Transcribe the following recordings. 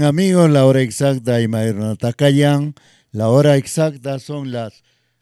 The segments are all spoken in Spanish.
amigos, la hora exacta y Takayan, la hora exacta son las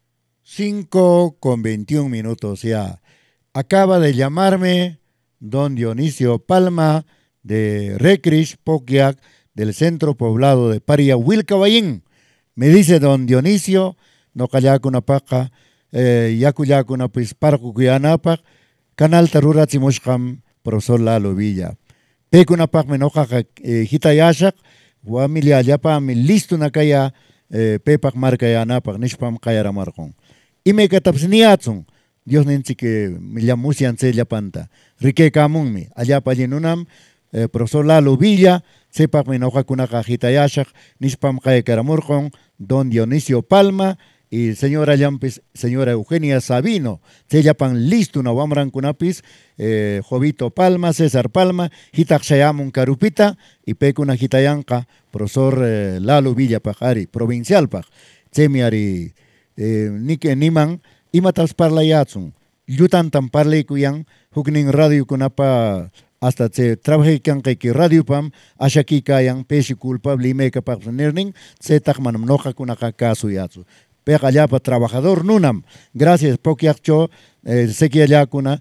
5:21 ya. Acaba de llamarme don Dionisio Palma de Recris Poquiac del centro poblado de Paria Wilcabayín. Me dice don Dionisio, no una paca, yakuyakuna pues parco kuyanapak, canal tarura timushkam profesor Lalo Villa. Pekunapak menoja hitayashak, familia allapa mi listo na kaya pepak marca yanapak nishpam kaya ramarkon. Y me katapsniatsun, Dios nenchi que me llamusian se llapanta. Rique kamunmi, allapa llenunam, profesor Lalo Villa, sepak menoja kunaka hitayashak, nishpam kaya karamurkon, don Dionisio Palma, y señora Llampis, señora Eugenia Sabino, se llapan listo una wamran kunapis, Jovito Palma, César Palma, hitak shayamun carupita, y pecuna hitayanka, profesor Lalo Villa Pajari, provincial paj, semiari nike niman, imatas parla yatsun, yutan tan parle kuyan, hukning radio kunapa, hasta se trabaje que radio pam, ashaki kayan, peshi culpable, meka paj nerning, se takmanam noja kunaka kasu yatsu. Pega allá para trabajador nunam. Gracias, poquiacho, sequia yakuna,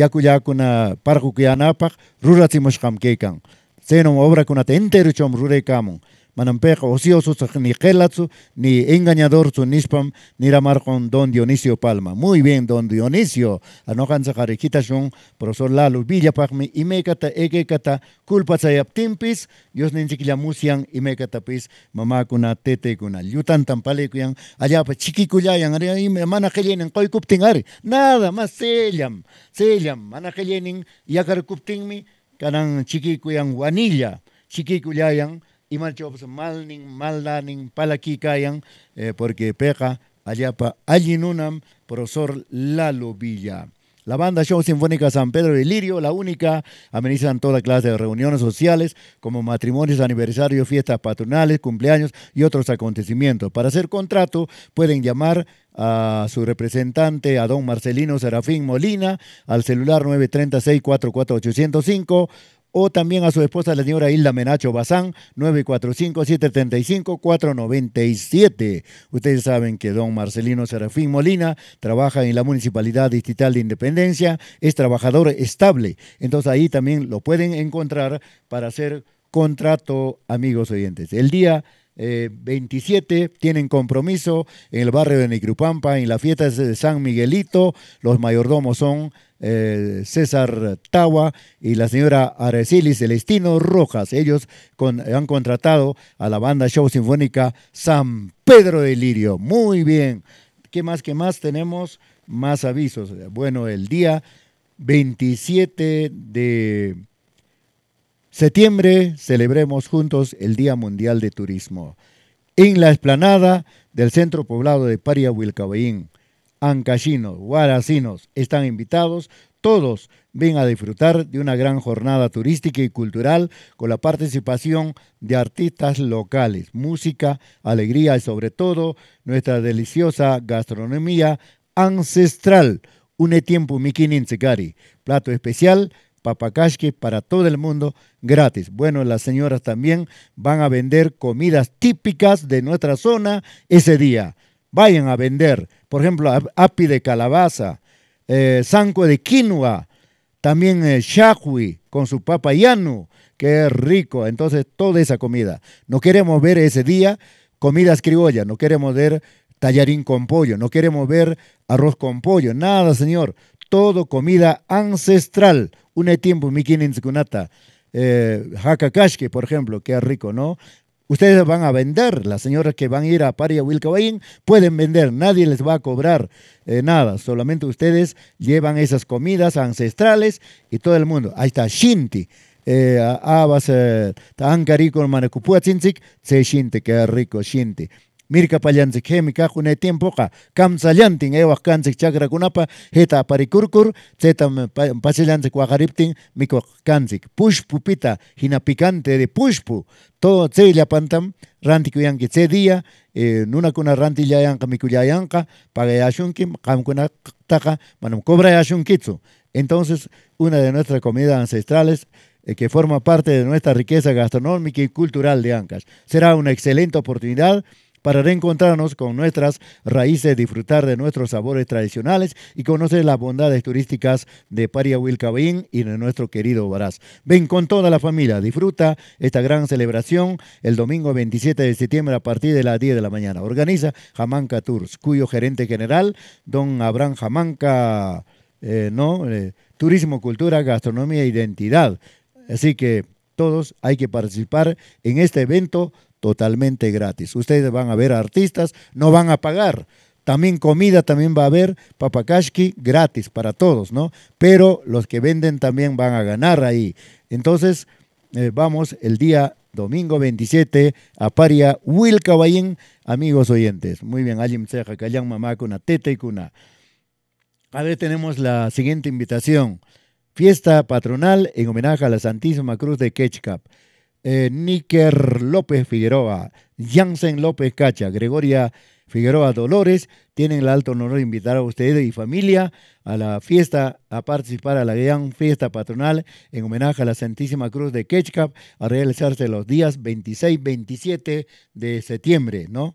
yakuna, parku kianapak, ruratimos kamkekan. Seno obra kuna te entero chom rure kamun. Manampeja, ocioso, ni gelatsu, ni engañador su nispam, ni ramar con don Dionisio Palma. Muy bien, don Dionisio. Anojan sajarejita son, profesor Lalo Villa Pagmi, y mekata, egekata, culpa sayaptimpis, Dios ninchikilla musian, y mekata pis, mamá kuna, tete kuna, yutan tampale kuyan, allá pa chiquikuyayan, mana gelenen, koi kuptingari, nada más sellam, mana gelenen, yakar kuptingmi, kanan chiquikuyan wanilla, chiquikuyayan, y marchos maldaning palaki kayan, porque peja allá pa allinunam profesor Lalo Villa. La banda Show Sinfónica San Pedro de Lirio, la única, amenizan toda clase de reuniones sociales como matrimonios, aniversarios, fiestas patronales, cumpleaños y otros acontecimientos. Para hacer contrato pueden llamar a su representante, a don Marcelino Serafín Molina, al celular 936-44805, o también a su esposa, la señora Hilda Menacho Bazán, 945-735-497. Ustedes saben que don Marcelino Serafín Molina trabaja en la Municipalidad Distrital de Independencia, es trabajador estable. Entonces ahí también lo pueden encontrar para hacer contrato, amigos oyentes. El día 27 tienen compromiso en el barrio de Nicrupampa, en la fiesta de San Miguelito. Los mayordomos son César Tawa y la señora Araceli Celestino Rojas. Ellos han contratado a la banda Show Sinfónica San Pedro de Lirio. Muy bien. ¿Qué más? Tenemos más avisos. Bueno, el día 27 de septiembre celebremos juntos el Día Mundial de Turismo. En la explanada del centro poblado de Paria Wilcabayín, ancachinos, guaracinos están invitados. Todos ven a disfrutar de una gran jornada turística y cultural con la participación de artistas locales, música, alegría y sobre todo nuestra deliciosa gastronomía ancestral. Une tiempo mikinin tsikari, plato especial, papacashque para todo el mundo gratis. Bueno, las señoras también van a vender comidas típicas de nuestra zona ese día. Vayan a vender, por ejemplo, api de calabaza, zanco de quinoa, también shahui con su papa yanu, que es rico. Entonces, toda esa comida. No queremos ver ese día comidas criollas, no queremos ver tallarín con pollo, no queremos ver arroz con pollo, nada, señor. Todo comida ancestral. Un tiempo, mikinin kunata, hakakashke, por ejemplo, que es rico, ¿no? Ustedes van a vender, las señoras que van a ir a Paria Wilcabayín pueden vender, nadie les va a cobrar nada, solamente ustedes llevan esas comidas ancestrales y todo el mundo. Ahí está, Shinti, abas, tahankari con manacupuatzinzik, se Shinti, que es rico, Shinti. Mirka payanzik hemi kajune tiempo ka kamsallantin ewak kanzik chakra kunapa heta parikurkur zetam pasillanzik wajariptin miko kanzik pushpu pita hina picante de pushpu todo tsella pantam rantikuyanki tse día nuna kuna rantillayanka mikullayanka pagayashunkim kamkuna taka manam cobrayashunkitsu. Entonces, una de nuestras comidas ancestrales que forma parte de nuestra riqueza gastronómica y cultural de Ancash. Será una excelente oportunidad para reencontrarnos con nuestras raíces, disfrutar de nuestros sabores tradicionales y conocer las bondades turísticas de Pariahuilcaballín y de nuestro querido Huaraz. Ven con toda la familia, disfruta esta gran celebración el domingo 27 de septiembre a partir de las 10 de la mañana. Organiza Jamanca Tours, cuyo gerente general, don Abraham Jamanca, Turismo, Cultura, Gastronomía e Identidad. Así que todos hay que participar en este evento totalmente gratis. Ustedes van a ver artistas, no van a pagar. También comida, también va a haber papakashki gratis para todos, ¿no? Pero los que venden también van a ganar ahí. Entonces, vamos el día domingo 27 a Pariahuilcaballín, amigos oyentes. Muy bien, Alim Seja, Callan Mamá, Kuna Tete y Kuna. A ver, tenemos la siguiente invitación. Fiesta patronal en homenaje a la Santísima Cruz de Quechcap. Níker López Figueroa, Jansen López Cacha, Gregoria Figueroa Dolores, tienen el alto honor de invitar a ustedes y familia a la fiesta, a participar a la gran fiesta patronal en homenaje a la Santísima Cruz de Quechcap, a realizarse los días 26, 27 de septiembre, ¿no?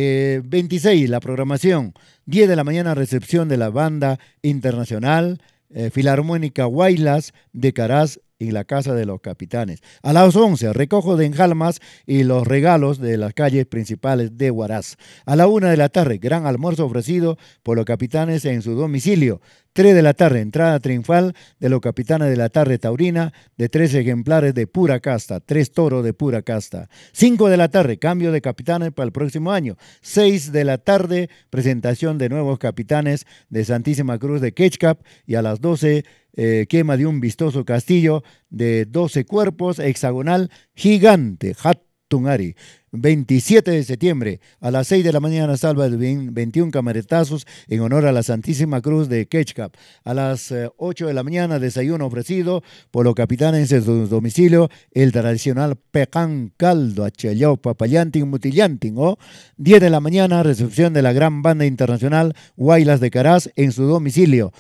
26, la programación, 10 de la mañana, recepción de la banda internacional Filarmónica Huaylas de Caraz en la Casa de los Capitanes. A las 11, recojo de enjalmas y los regalos de las calles principales de Huaraz. A la 1 de la tarde, gran almuerzo ofrecido por los capitanes en su domicilio. 3 de la tarde, entrada triunfal de los capitanes de la tarde taurina de 3 ejemplares de pura casta, 3 toros de pura casta. 5 de la tarde, cambio de capitanes para el próximo año. 6 de la tarde, presentación de nuevos capitanes de Santísima Cruz de Quechcap, y a las 12, quema de un vistoso castillo de 12 cuerpos, hexagonal, gigante, Hatunari. 27 de septiembre, a las 6 de la mañana, salva de 21 camaretazos en honor a la Santísima Cruz de Quechcap. A las 8 de la mañana, desayuno ofrecido por los capitanes en su domicilio, el tradicional pecan caldo, achayao, papayantin, mutillantin, 10 de la mañana, recepción de la gran banda internacional Huaylas de Caraz en su domicilio.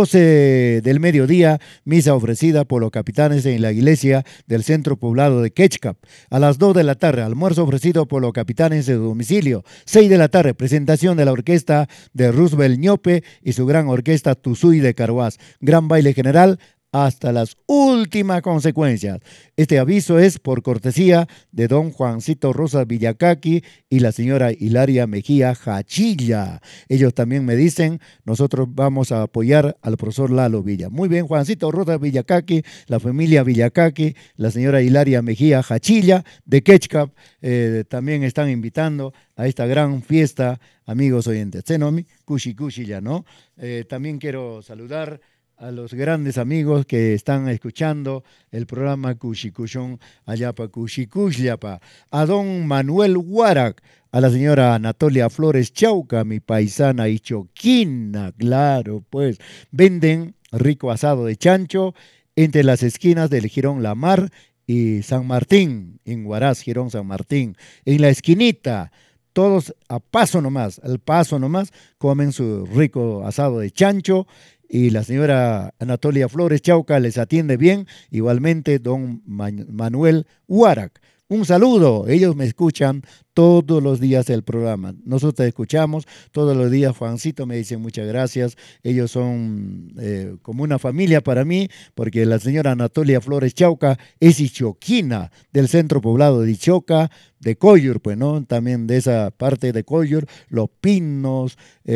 12 del mediodía, misa ofrecida por los capitanes en la iglesia del centro poblado de Quechcap. A las 2 de la tarde, almuerzo ofrecido por los capitanes de domicilio. 6 de la tarde, presentación de la orquesta de Roosevelt Ñope y su gran orquesta Tuzuy de Carhuaz. Gran baile general hasta las últimas consecuencias. Este aviso es por cortesía de don Juancito Rosa Villacaqui y la señora Hilaria Mejía Hachilla. Ellos también me dicen, nosotros vamos a apoyar al profesor Lalo Villa. Muy bien, Juancito Rosa Villacaqui, la familia Villacaqui, la señora Hilaria Mejía Hachilla de Quechcap, también están invitando a esta gran fiesta, amigos oyentes. Senomi, Kushi Kushi ya, ¿no? También quiero saludar a los grandes amigos que están escuchando el programa Cuchicuchón Ayapa Cuchicuchllapa, a don Manuel Huarac, a la señora Anatolia Flores Chauca, mi paisana y choquina, claro, pues, venden rico asado de chancho entre las esquinas del Jirón La Mar y San Martín, en Huaraz, Jirón San Martín, en la esquinita. Todos a paso nomás, al paso nomás, comen su rico asado de chancho, y la señora Anatolia Flores Chauca les atiende bien, igualmente don Manuel Huarac. Un saludo, ellos me escuchan todos los días el programa. Nosotros escuchamos todos los días. Juancito me dice muchas gracias. Ellos son como una familia para mí, porque la señora Anatolia Flores Chauca es ichoquina del centro poblado de Ichoca, de Coyur, pues, ¿no? También de esa parte de Coyur, Los Pinos,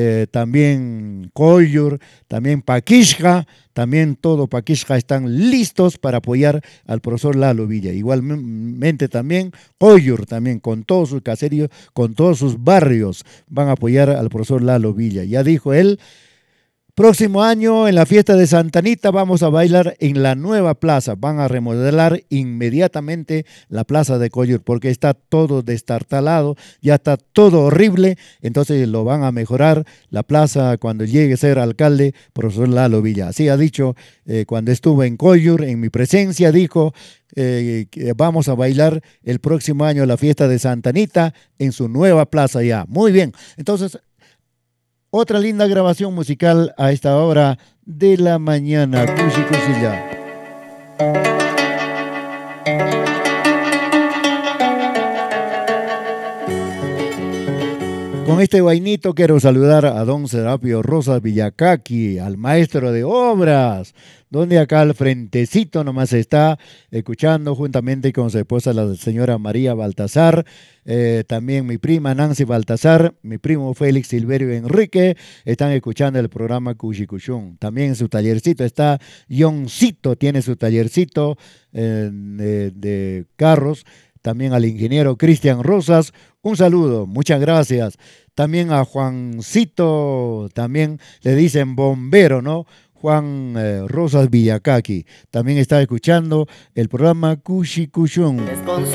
también Coyur, también Paquixja, también todo Paquixja están listos para apoyar al profesor Lalo Villa. Igualmente también Coyur, también con todos sus caseríos, con todos sus barrios, van a apoyar al profesor Lalo Villa. Ya dijo él, próximo año en la fiesta de Santa Anita vamos a bailar en la nueva plaza. Van a remodelar inmediatamente la plaza de Coyur porque está todo destartalado, ya está todo horrible. Entonces lo van a mejorar la plaza cuando llegue a ser alcalde, profesor Lalo Villa. Así ha dicho cuando estuvo en Coyur, en mi presencia, dijo que vamos a bailar el próximo año la fiesta de Santa Anita en su nueva plaza ya. Muy bien, entonces otra linda grabación musical a esta hora de la mañana. Cusi, cusi, ya. Con este vainito quiero saludar a don Serapio Rosas Villacaqui, al maestro de obras, donde acá al frentecito nomás está escuchando juntamente con su esposa la señora María Baltasar, también mi prima Nancy Baltasar, mi primo Félix Silverio Enrique, están escuchando el programa Cuchicuchún. También en su tallercito está Yoncito, tiene su tallercito de carros. También al ingeniero Cristian Rosas, un saludo, muchas gracias. También a Juancito, también le dicen bombero, ¿no? Juan Rosas Villacaqui, también está escuchando el programa Cuchicuchún.